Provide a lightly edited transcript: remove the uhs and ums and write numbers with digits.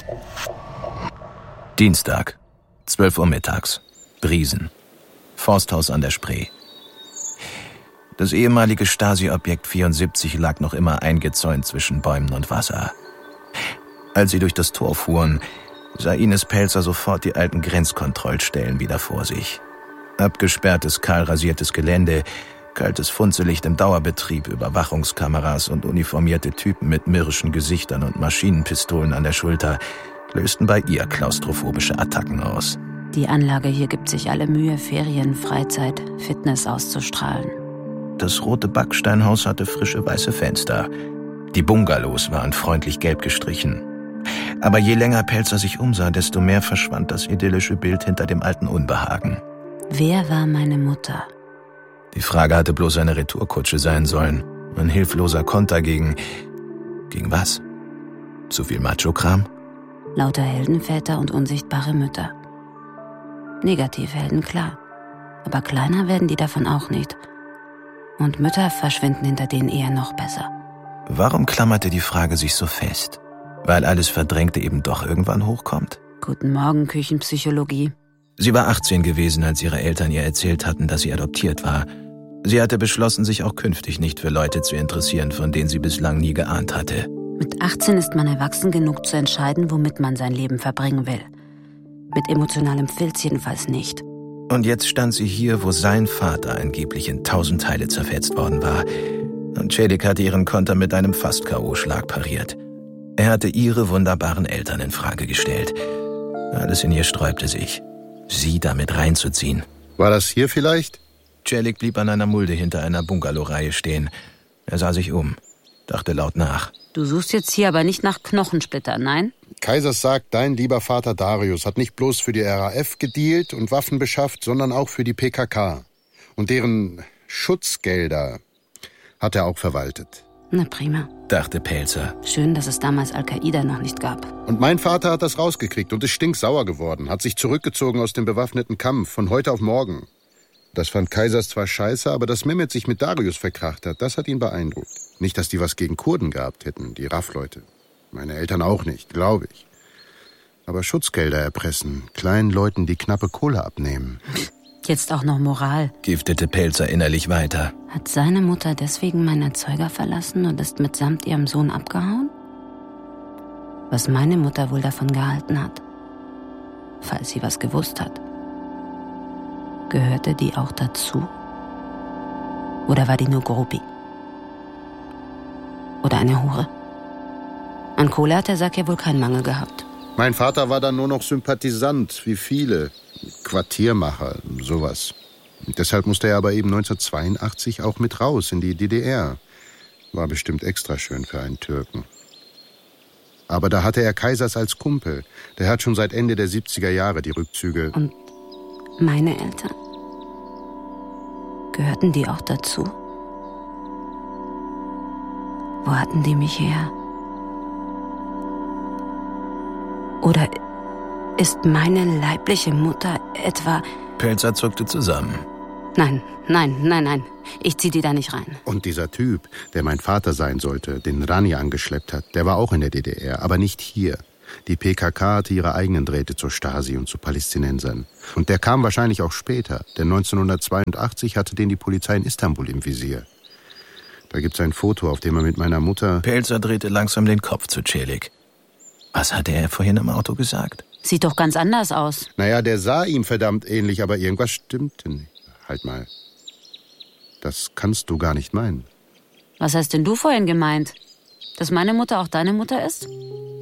Dienstag, 12 Uhr mittags. Briesen. Forsthaus an der Spree. Das ehemalige Stasi-Objekt 74 lag noch immer eingezäunt zwischen Bäumen und Wasser. Als sie durch das Tor fuhren, sah Ines Pelzer sofort die alten Grenzkontrollstellen wieder vor sich. Abgesperrtes, kahlrasiertes Gelände, kaltes Funzellicht im Dauerbetrieb, Überwachungskameras und uniformierte Typen mit mürrischen Gesichtern und Maschinenpistolen an der Schulter lösten bei ihr klaustrophobische Attacken aus. Die Anlage hier gibt sich alle Mühe, Ferien, Freizeit, Fitness auszustrahlen. Das rote Backsteinhaus hatte frische weiße Fenster. Die Bungalows waren freundlich gelb gestrichen. Aber je länger Pelzer sich umsah, desto mehr verschwand das idyllische Bild hinter dem alten Unbehagen. Wer war meine Mutter? Die Frage hatte bloß eine Retourkutsche sein sollen. Ein hilfloser Konter gegen was? Zu viel Macho-Kram? Lauter Heldenväter und unsichtbare Mütter. Negativhelden, klar. Aber kleiner werden die davon auch nicht. Und Mütter verschwinden hinter denen eher noch besser. Warum klammerte die Frage sich so fest? Weil alles Verdrängte eben doch irgendwann hochkommt? Guten Morgen, Küchenpsychologie. Sie war 18 gewesen, als ihre Eltern ihr erzählt hatten, dass sie adoptiert war. Sie hatte beschlossen, sich auch künftig nicht für Leute zu interessieren, von denen sie bislang nie geahnt hatte. Mit 18 ist man erwachsen genug zu entscheiden, womit man sein Leben verbringen will. Mit emotionalem Filz jedenfalls nicht. Und jetzt stand sie hier, wo sein Vater angeblich in 1000 Teile zerfetzt worden war. Und Celik hatte ihren Konter mit einem Fast-K.O.-Schlag pariert. Er hatte ihre wunderbaren Eltern in Frage gestellt. Alles in ihr sträubte sich, sie damit reinzuziehen. War das hier vielleicht? Celik blieb an einer Mulde hinter einer Bungalow-Reihe stehen. Er sah sich um, dachte laut nach. Du suchst jetzt hier aber nicht nach Knochensplittern, nein? Kaisers sagt, dein lieber Vater Darius hat nicht bloß für die RAF gedealt und Waffen beschafft, sondern auch für die PKK. Und deren Schutzgelder hat er auch verwaltet. Na prima, dachte Pelzer. Schön, dass es damals Al-Qaida noch nicht gab. Und mein Vater hat das rausgekriegt und ist stinksauer geworden, hat sich zurückgezogen aus dem bewaffneten Kampf, von heute auf morgen. Das fand Kaisers zwar scheiße, aber dass Mehmet sich mit Darius verkracht hat, das hat ihn beeindruckt. Nicht, dass die was gegen Kurden gehabt hätten, die RAF-Leute. Meine Eltern auch nicht, glaube ich. Aber Schutzgelder erpressen, kleinen Leuten die knappe Kohle abnehmen. Jetzt auch noch Moral, giftete Pelzer innerlich weiter. Hat seine Mutter deswegen meinen Erzeuger verlassen und ist mitsamt ihrem Sohn abgehauen? Was meine Mutter wohl davon gehalten hat? Falls sie was gewusst hat. Gehörte die auch dazu? Oder war die nur Groupie? Oder eine Hure? An Kohle hat der Sack ja wohl keinen Mangel gehabt. Mein Vater war dann nur noch Sympathisant, wie viele. Quartiermacher, sowas. Und deshalb musste er aber eben 1982 auch mit raus in die DDR. War bestimmt extra schön für einen Türken. Aber da hatte er Kaisers als Kumpel. Der hat schon seit Ende der 70er Jahre die Rückzüge. Und meine Eltern? Gehörten die auch dazu? Wo hatten die mich her? Oder ist meine leibliche Mutter etwa... Pelzer zuckte zusammen. Nein. Ich zieh die da nicht rein. Und dieser Typ, der mein Vater sein sollte, den Rani angeschleppt hat, der war auch in der DDR, aber nicht hier. Die PKK hatte ihre eigenen Drähte zur Stasi und zu Palästinensern. Und der kam wahrscheinlich auch später, denn 1982 hatte den die Polizei in Istanbul im Visier. Da gibt's ein Foto, auf dem er mit meiner Mutter... Pelzer drehte langsam den Kopf zu Celik. Was hatte er vorhin im Auto gesagt? Sieht doch ganz anders aus. Naja, der sah ihm verdammt ähnlich, aber irgendwas stimmte nicht. Halt mal. Das kannst du gar nicht meinen. Was hast denn du vorhin gemeint? Dass meine Mutter auch deine Mutter ist?